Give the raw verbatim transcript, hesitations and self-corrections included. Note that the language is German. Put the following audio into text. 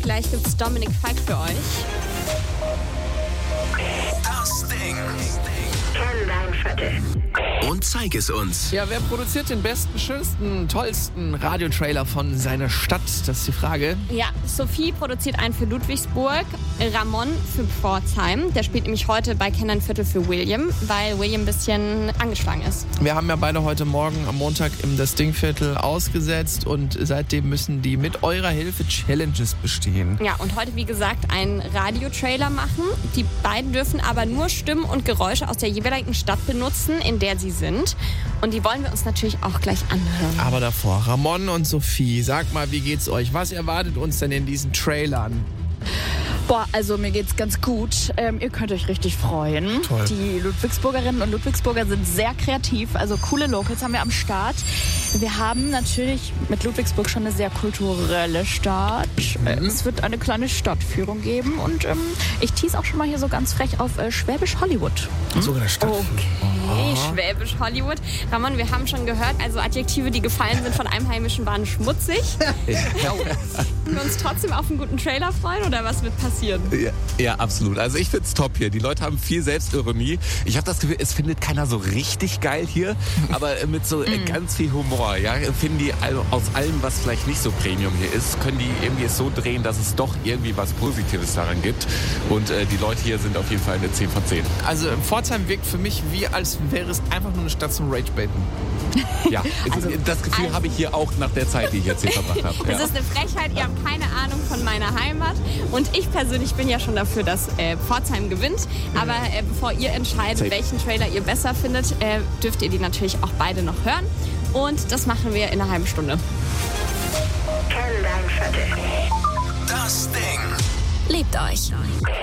gleich gibt's Dominik Fike für euch. Das Ding. Kenn dein Viertel. Und zeig es uns. Ja, wer produziert den besten, schönsten, tollsten Radiotrailer von seiner Stadt? Das ist die Frage. Ja, Sophie produziert einen für Ludwigsburg, Ramon für Pforzheim. Der spielt nämlich heute bei Kenn dein Viertel für William, weil William ein bisschen angeschlagen ist. Wir haben ja beide heute Morgen am Montag im Das Ding-Viertel ausgesetzt und seitdem müssen die mit eurer Hilfe Challenges bestehen. Ja, und heute, wie gesagt, einen Radiotrailer machen. Die beiden dürfen aber nur Stimmen und Geräusche aus der jeweiligen Stadt benutzen, in der sie sind. Und die wollen wir uns natürlich auch gleich anhören. Aber davor, Ramon und Sophie, sagt mal, wie geht's euch? Was erwartet uns denn in diesen Trailern? Boah, also mir geht's ganz gut. Ähm, ihr könnt euch richtig freuen. Toll. Die Ludwigsburgerinnen und Ludwigsburger sind sehr kreativ. Also coole Locals haben wir am Start. Wir haben natürlich mit Ludwigsburg schon eine sehr kulturelle Stadt. Mhm. Äh, es wird eine kleine Stadtführung geben. Und ähm, ich tease auch schon mal hier so ganz frech auf äh, Schwäbisch Hollywood. Sogar eine Stadt. Okay, Schwäbisch Hollywood. Ramon, wir haben schon gehört, also Adjektive, die gefallen sind von Einheimischen, waren schmutzig. Können wir uns trotzdem auf einen guten Trailer freuen oder was wird passieren? Ja, ja, absolut. Also ich find's top hier. Die Leute haben viel Selbstironie. Ich habe das Gefühl, es findet keiner so richtig geil hier, aber mit so äh, ganz viel Humor. Ja, finden die also aus allem, was vielleicht nicht so Premium hier ist, können die irgendwie es so drehen, dass es doch irgendwie was Positives daran gibt. Und äh, die Leute hier sind auf jeden Fall eine zehn von zehn. Also Pforzheim wirkt für mich wie, als wäre es einfach nur eine Stadt zum Ragebaiten. Ja, also, das Gefühl also, habe ich hier auch nach der Zeit, die ich jetzt hier verbracht habe. Das Ja. ist eine Frechheit, ihr habt keine Ahnung von meiner Heimat. Und ich persönlich bin ja schon dafür, dass äh, Pforzheim gewinnt. Aber äh, bevor ihr entscheidet, Safe. welchen Trailer ihr besser findet, äh, dürft ihr die natürlich auch beide noch hören. Und das machen wir in einer halben Stunde. Kenn dein Viertel. Das Ding. Liebt euch.